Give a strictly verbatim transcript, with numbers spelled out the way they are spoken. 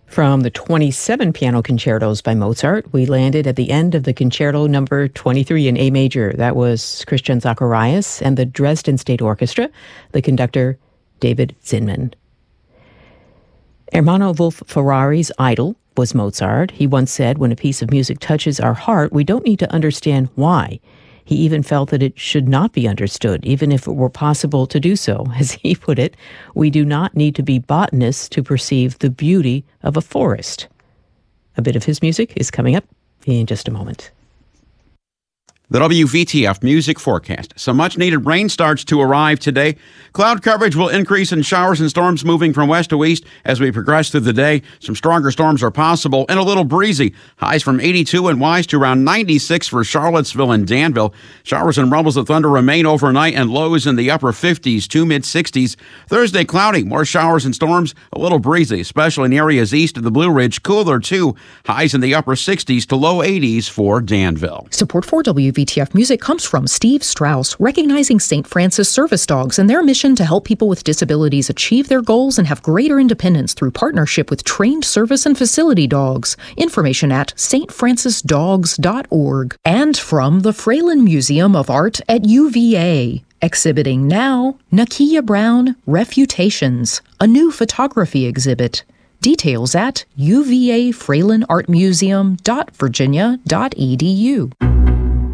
From the twenty-seven piano concertos by Mozart, we landed at the end of the concerto number twenty-three in A major. That was Christian Zacharias and the Dresden State Orchestra, the conductor David Zinman. Ermanno Wolf Ferrari's idol was Mozart. He once said, when a piece of music touches our heart, we don't need to understand why. He even felt that it should not be understood, even if it were possible to do so. As he put it, we do not need to be botanists to perceive the beauty of a forest. A bit of his music is coming up in just a moment. The W V T F Music Forecast. Some much-needed rain starts to arrive today. Cloud coverage will increase in showers and storms moving from west to east as we progress through the day. Some stronger storms are possible and a little breezy. Highs from eighty-two in Wise to around ninety-six for Charlottesville and Danville. Showers and rumbles of thunder remain overnight and lows in the upper fifties to mid-sixties. Thursday, cloudy. More showers and storms, a little breezy, especially in areas east of the Blue Ridge. Cooler, too. Highs in the upper sixties to low eighties for Danville. Support for W V T F Music comes from Steve Strauss, recognizing Saint Francis service dogs and their mission to help people with disabilities achieve their goals and have greater independence through partnership with trained service and facility dogs. Information at s t francis dogs dot org. And from the Fralin Museum of Art at U V A. Exhibiting now, Nakia Brown, Refutations, a new photography exhibit. Details at u v a fralin art museum dot virginia dot e d u.